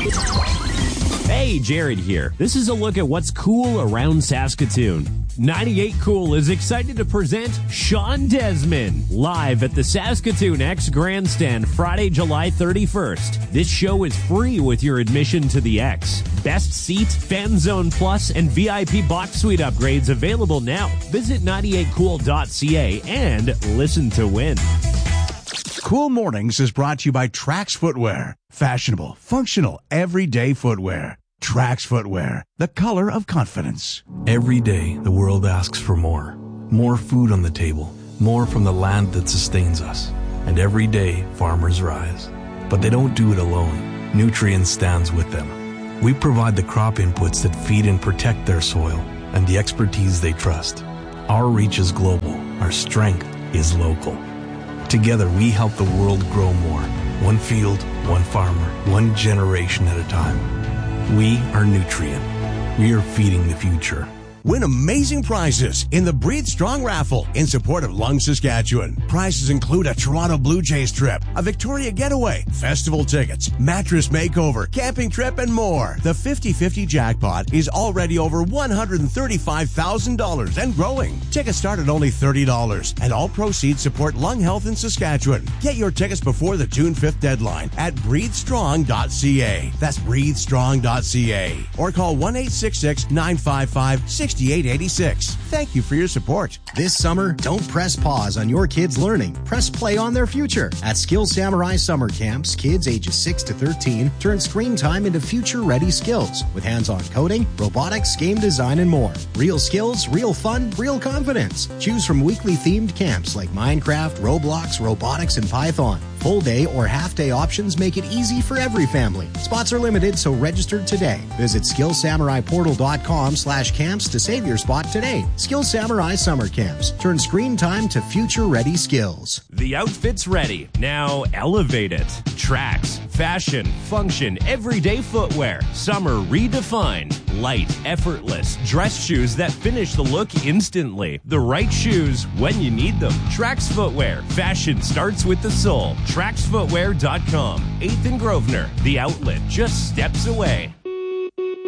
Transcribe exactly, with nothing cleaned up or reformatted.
Hey, Jared here. This is a look at what's cool around Saskatoon. ninety-eight Cool is excited to present Sean Desmond live at the Saskatoon X Grandstand Friday, July thirty-first. This show is free with your admission to the X. Best seat, Fan Zone Plus, and V I P box suite upgrades available now. Visit ninety-eight cool dot c a and listen to win. Cool Mornings is brought to you by Trax Footwear. Fashionable, functional, everyday footwear. Trax Footwear, the color of confidence. Every day, the world asks for more. More food on the table. More from the land that sustains us. And every day, farmers rise. But they don't do it alone. Nutrien stands with them. We provide the crop inputs that feed and protect their soil and the expertise they trust. Our reach is global. Our strength is local. Together, we help the world grow more. One field, one farmer, one generation at a time. We are Nutrien. We are feeding the future. Win amazing prizes in the Breathe Strong raffle in support of Lung, Saskatchewan. Prizes include a Toronto Blue Jays trip, a Victoria getaway, festival tickets, mattress makeover, camping trip, and more. The fifty-fifty jackpot is already over one hundred thirty-five thousand dollars and growing. Tickets start at only thirty dollars, and all proceeds support lung health in Saskatchewan. Get your tickets before the June fifth deadline at breathe strong dot c a. That's breathe strong dot c a. Or call one eight six six, nine five five, six eight eight six. Thank you for your support. This summer, don't press pause on your kids' learning. Press play on their future. At Skill Samurai Summer Camps, kids ages six to thirteen turn screen time into future-ready skills with hands-on coding, robotics, game design, and more. Real skills, real fun, real confidence. Choose from weekly themed camps like Minecraft, Roblox, robotics, and Python. Full day or half day options make it easy for every family. Spots are limited, so register today. Visit skill samurai portal dot com slash camps to save your spot today. Skill Samurai Summer Camps. Turn screen time to future-ready skills. The outfit's ready. Now elevate it. Trax, fashion, function, everyday footwear. Summer redefined. Light, effortless. Dress shoes that finish the look instantly. The right shoes when you need them. Trax Footwear. Fashion starts with the soul. trax footwear dot com. eighth and Grosvenor. The outlet just steps away.